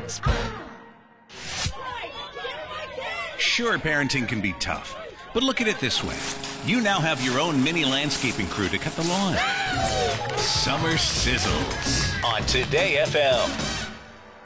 Sure, parenting can be tough, but look at it this way. You now have your own mini landscaping crew to cut the lawn. Summer Sizzles on Today FM.